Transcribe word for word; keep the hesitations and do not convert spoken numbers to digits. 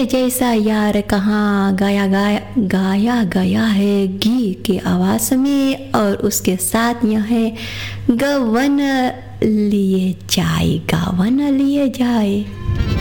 तेरे जैसा यार कहाँ गाया गाया गाया गया है गी के आवाज़ में। और उसके साथ यह है गवन लिए जाए, गवन लिए जाए।